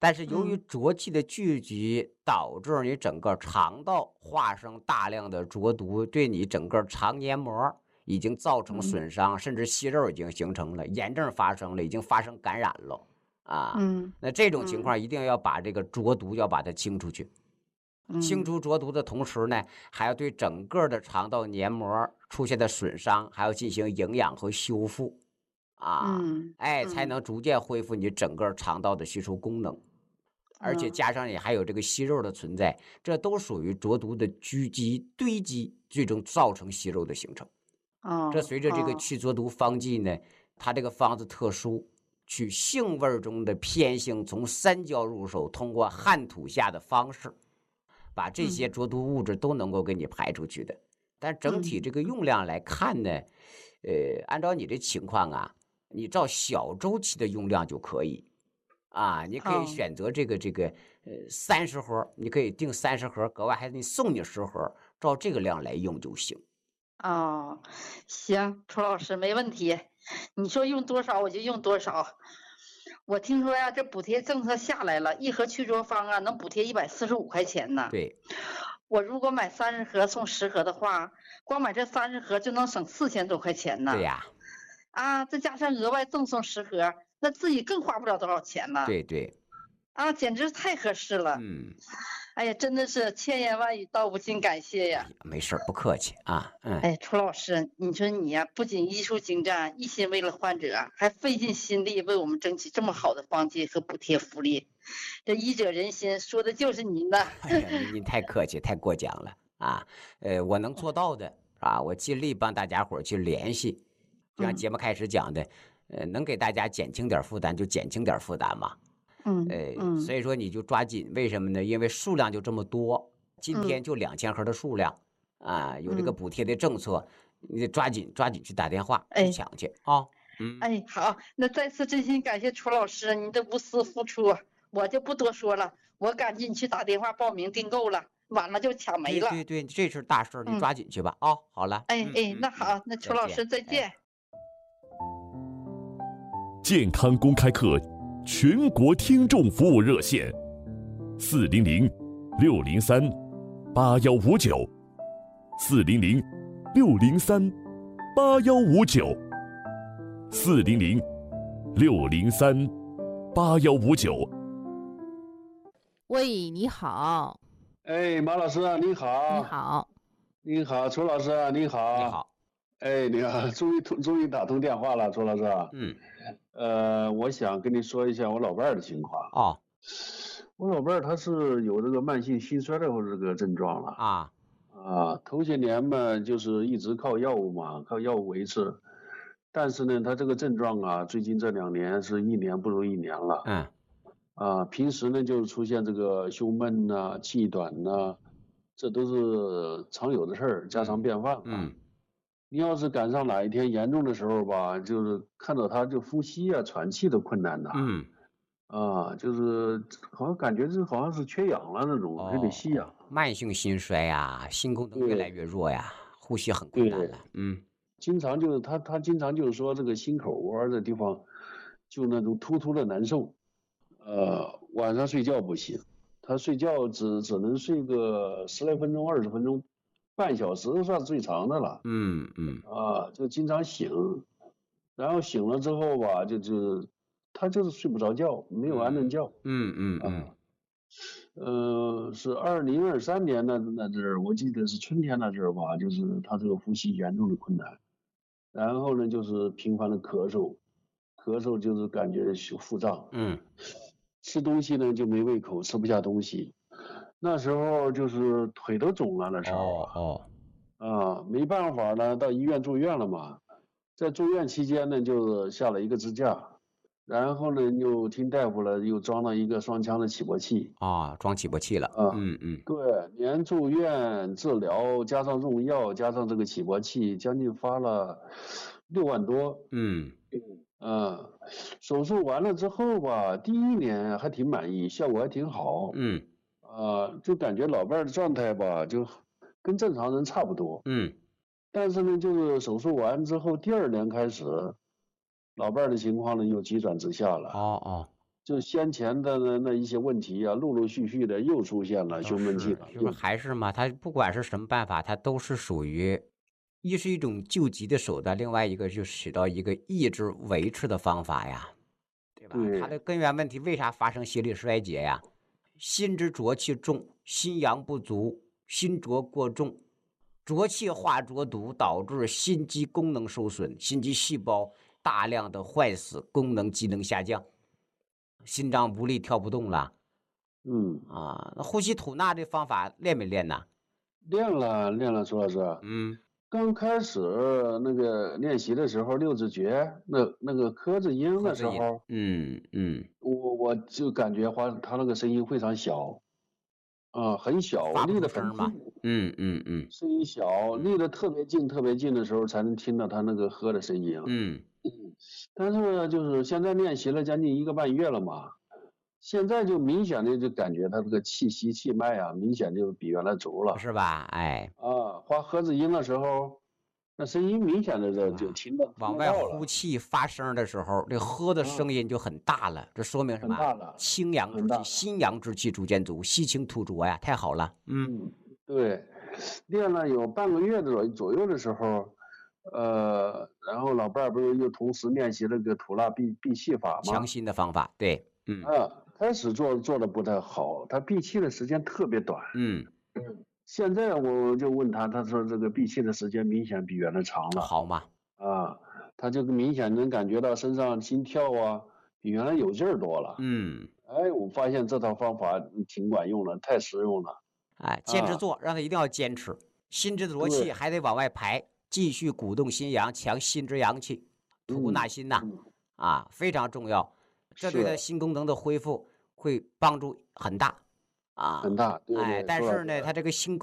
但是由于嗯浊气的聚集，导致你整个肠道化生大量的浊毒，对你整个肠黏膜已经造成嗯损伤，甚至息肉已经形成了，炎症发生了，已经发生感染了啊。 嗯那这种情嗯况一定要把这个浊毒要把它清出去。清嗯除浊毒的同时呢，还要对整个的肠道黏膜出现的损伤，还要进行营养和修复啊， 嗯哎，才嗯能逐渐恢复你整个肠道的吸收功能。而且嗯加上你还有这个息肉的存在，这都属于浊毒的聚集堆积，最终造成息肉的形成。这哦随着这个哦去浊毒方剂呢，它这个方子特殊，取性味中的偏性，从三焦入手，通过汗吐下的方式，把这些嗯浊毒物质都能够给你排出去的。但整体嗯这个用量来看呢，按照你的情况啊，你照小周期的用量就可以。啊，你可以哦选择30盒，你可以订30盒，格外还得送你10盒，照这个量来用就行。 哦，行，楚老师没问题。你说用多少我就用多少。我听说呀，这补贴政策下来了，一盒去浊方啊能补贴145块钱呢。 对我如果买30盒送10盒的话，光买这30盒就能省4000多块钱呢。 对呀， 啊，再加上额外赠送10盒，那自己更花不了多少钱呢。 对对， 啊，简直太合适了。 嗯， 哎呀，真的是千言万语道不尽感谢呀。 哎呀，没事儿，不客气啊， 哎，楚老师，你说你呀，不仅医术精湛，一心为了患者，还费尽心力为我们争取这么好的方剂和补贴福利，这医者仁心，说的就是您的。 哎呀，您太客气，太过奖了啊，我能做到的啊，我尽力帮大家伙儿去联系，就像节嗯目开始讲的，能给大家减轻点儿负担就减轻点儿负担嘛，所嗯以说你就抓紧，为什么呢？因为数量就这么多，今天嗯就2000盒的数量啊，有这个嗯， 补贴的政策，你得抓紧抓紧去打电话去哎抢去啊。嗯， 哎，好，那再次真心感谢楚老师您的无私付出，我就不多说了，我赶紧去打电话报名订购了，晚了就抢没了。 对对对，这是大事儿，你嗯， 抓紧去吧啊。好了， 哎哎，那好，那楚再见， 老师再哎。 见。 健康公开课全国听众服务热线：400-603-8159，400-603-8159，400-603-8159。 喂，你好， 哎，马老师啊，你好， 你好， 你好，楚老师啊，你好， 你好， 哎，你好，终于打通电话了，楚老师啊，我想跟你说一下我老伴儿的情况。 哦， 我老伴儿他是有这个慢性心衰的这个症状了啊， 头些年嘛，就是一直靠药物嘛，靠药物维持，但是呢，他这个症状啊，最近这2年是一年不如一年了。平时呢就出现这个胸闷呐、气短呐、这都是常有的事儿，家常便饭啊。你要是赶上哪一天严重的时候吧，就是看到他就呼吸啊、喘气都困难呐。就是好像感觉好像是缺氧了那种，还得吸氧。 慢性心衰呀，心功能越来越弱呀，呼吸很困难了。 经常就是他经常就是说这个心口窝的地方就那种突突的难受。晚上睡觉不行，他睡觉只能睡个10来分钟、20分钟，半小时算最长的了。就经常醒，然后醒了之后吧，他就是睡不着觉，没有安顿觉。是2023年那阵儿，我记得是春天那阵儿吧，就是他这个呼吸严重的困难，然后呢就是频繁的咳嗽，咳嗽就是感觉腹胀。吃东西呢就没胃口，吃不下东西。那时候就是腿都肿了，那时候没办法呢，到医院住院了嘛。在住院期间呢，就下了一个支架，然后呢又听大夫了，又装了一个双腔的起搏器。 装起搏器了。 对，连住院治疗加上用药加上这个起搏器，将近花了6万多。手术完了之后吧，第1年还挺满意，效果还挺好。就感觉老伴儿的状态吧，就跟正常人差不多。但是呢，就是手术完之后，第2年开始，老伴儿的情况呢又急转直下了。 就先前的那一些问题啊，陆陆续续的又出现了，胸闷气是， 短， 就是还是嘛，它不管是什么办法，它都是属于一是一种救急的手段，另外一个就起到一个抑制维持的方法呀，对吧？它的对， 根源问题为啥发生心力衰竭呀？心之浊气重，心阳不足，心浊过重，浊气化浊毒，导致心肌功能受损，心肌细胞大量的坏死，功能机能下降，心脏无力跳不动了啊。那呼吸吐纳这方法练没练呐？ 练了，苏老师。 嗯， 刚开始那个练习的时候，六字诀那个科字音的时候，我就感觉他那个声音非常小，很小， 发不离得出声嘛。 很近，声音小，离得特别近的时候才能听到他那个喝的声音。但是呢，就是现在练习了将近1个半月了嘛，现在就明显的就感觉他这个气息气脉啊，明显就比原来足了。 是吧？哎， 发喝字音的时候，那声音明显的就听往外得到了， 呼气发声的时候，这喝的声音就很大了。这说明什么？ 很大了， 清阳之气、 很大了。 心阳之气逐渐足，吸清吐浊呀，太好了。 对，练了有半个月左右的时候，然后老伴儿不是又同时练习了个吐纳闭气法吗？ 强心的方法，对， 开始做的不太好，他闭气的时间特别短。现在我就问他，他说这个闭气的时间明显比原来长了。 好嘛？ 他就明显能感觉到身上心跳啊，比原来有劲儿多了。我发现这套方法挺管用的，太实用了。 哎，坚持做，让他一定要坚持。心之浊气还得往外排，继续鼓动心阳，强心之阳气，吐纳心呐，非常重要。这对他心功能的恢复会帮助很大， 很大。对， 但是呢，他这个心功